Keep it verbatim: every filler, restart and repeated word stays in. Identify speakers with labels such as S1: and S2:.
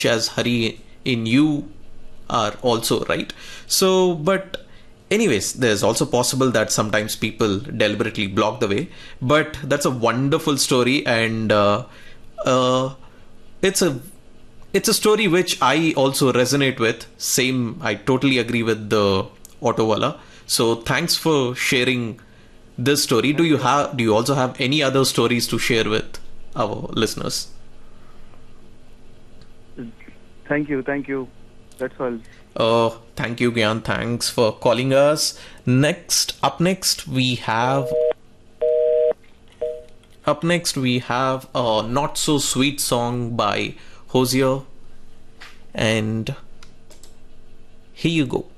S1: as Hari in you are also, right? So, but anyways, there's also possible that sometimes people deliberately block the way. But that's a wonderful story, and uh, uh, it's a it's a story which I also resonate with. Same, I totally agree with the auto wala. So thanks for sharing this story. Do
S2: Thank
S1: you
S2: you.
S1: have do you also have any other stories to share with our listeners?
S2: Thank you. Thank you. That's all.
S1: Oh, thank you, Gyan. Thanks for calling us. Next, up next, we have up next we have a not so sweet song by Hosier, and here you go.